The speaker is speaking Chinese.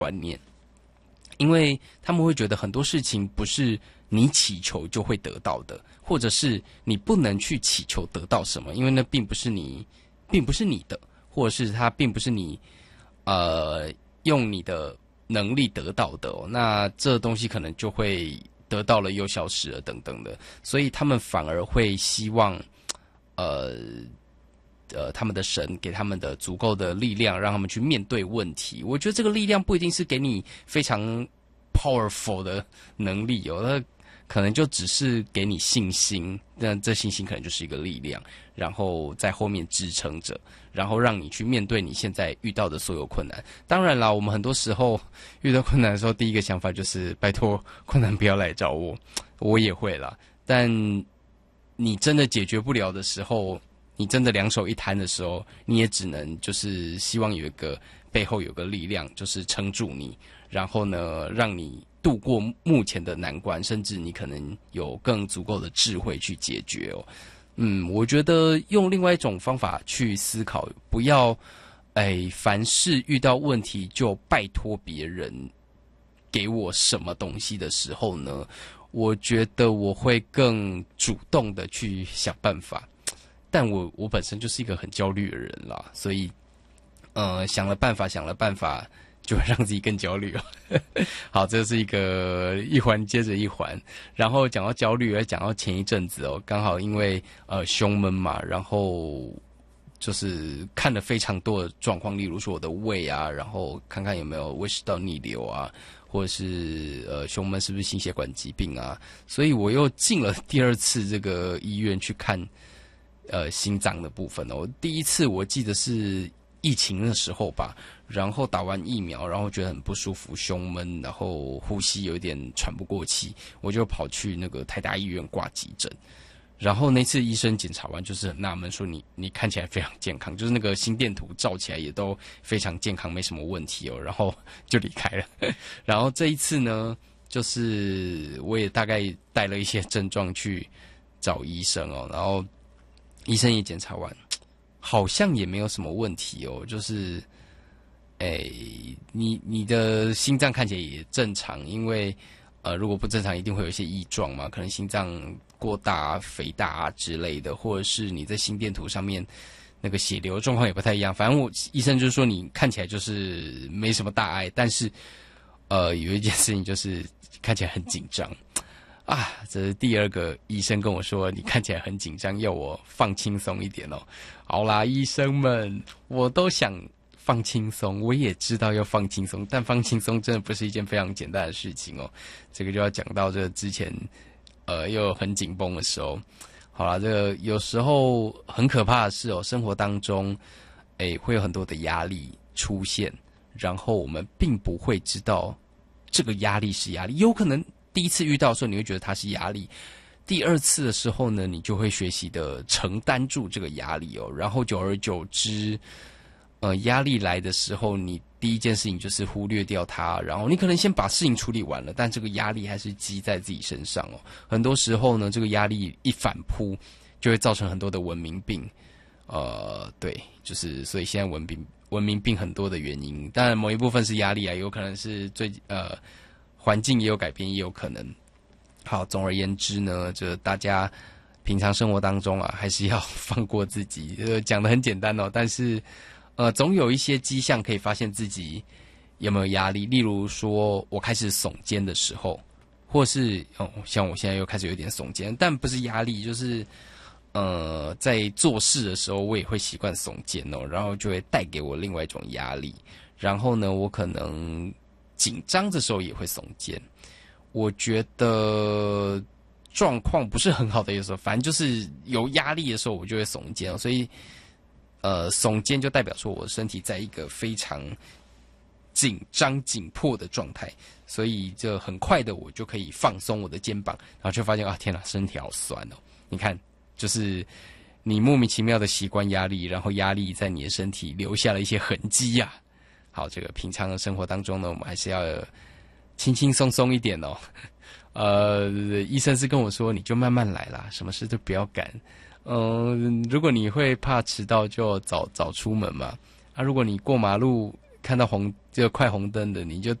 观念，因为他们会觉得很多事情不是你祈求就会得到的，或者是你不能去祈求得到什么，因为那并不是你的，或者是它并不是你用你的能力得到的哦，那这东西可能就会得到了又消失了等等的，所以他们反而会希望他们的神给他们的足够的力量，让他们去面对问题。我觉得这个力量不一定是给你非常 powerful 的能力哦，它可能就只是给你信心，那这信心可能就是一个力量，然后在后面支撑着，然后让你去面对你现在遇到的所有困难。当然啦，我们很多时候遇到困难的时候，第一个想法就是拜托困难不要来找我，我也会啦。但你真的解决不了的时候，你真的两手一摊的时候，你也只能就是希望有一个背后有个力量，就是撑住你，然后呢，让你度过目前的难关，甚至你可能有更足够的智慧去解决哦。我觉得用另外一种方法去思考，不要凡事遇到问题就拜托别人给我什么东西的时候呢，我觉得我会更主动的去想办法。但我本身就是一个很焦虑的人啦，所以想了办法就会让自己更焦虑哦。好，这是一环接着一环。然后讲到焦虑，要讲到前一阵子哦，刚好因为胸闷嘛，然后就是看了非常多的状况，例如说我的胃啊，然后看看有没有胃食道逆流啊，或者是胸闷是不是心血管疾病啊，所以我又进了第二次这个医院去看心脏的部分哦。第一次我记得是疫情的时候吧，然后打完疫苗，然后觉得很不舒服，胸闷，然后呼吸有点喘不过气，我就跑去那个台大医院挂急诊。然后那次医生检查完就是很纳闷，说你看起来非常健康，就是那个心电图照起来也都非常健康，没什么问题哦，然后就离开了。然后这一次呢，就是我也大概带了一些症状去找医生哦，然后医生也检查完，好像也没有什么问题哦，就是你的心脏看起来也正常，因为如果不正常一定会有一些异状嘛，可能心脏过大、肥大之类的，或者是你在心电图上面那个血流状况也不太一样。反正医生就是说你看起来就是没什么大碍，但是有一件事情就是看起来很紧张啊。这是第二个医生跟我说你看起来很紧张，要我放轻松一点哦。好啦，医生们，我都想放轻松，我也知道要放轻松，但放轻松真的不是一件非常简单的事情哦。这个就要讲到这之前又很紧绷的时候。好啦，这个有时候很可怕的是哦，生活当中会有很多的压力出现，然后我们并不会知道这个压力是压力，有可能第一次遇到的时候你会觉得它是压力，第二次的时候呢，你就会学习的承担住这个压力哦，然后久而久之压力来的时候，你第一件事情就是忽略掉它，然后你可能先把事情处理完了，但这个压力还是积在自己身上哦。很多时候呢，这个压力一反扑，就会造成很多的文明病。对，就是所以现在文明病很多的原因，当然某一部分是压力啊，有可能是环境也有改变，也有可能。好，总而言之呢，就大家平常生活当中啊，还是要放过自己。讲得很简单哦，但是总有一些迹象可以发现自己有没有压力。例如说，我开始耸肩的时候，或是像我现在又开始有点耸肩，但不是压力，就是在做事的时候，我也会习惯耸肩哦，然后就会带给我另外一种压力。然后呢，我可能紧张的时候也会耸肩。我觉得状况不是很好的，有时候反正就是有压力的时候，我就会耸肩哦。所以耸肩就代表说我身体在一个非常紧张紧迫的状态，所以这很快的我就可以放松我的肩膀，然后就发现啊，天哪，身体好酸哦。你看，就是你莫名其妙的习惯压力，然后压力在你的身体留下了一些痕迹呀。好，这个平常的生活当中呢，我们还是要轻轻松松一点哦。医生是跟我说，你就慢慢来啦，什么事都不要赶。如果你会怕迟到，就早出门嘛。如果你过马路看到就快红灯的，你就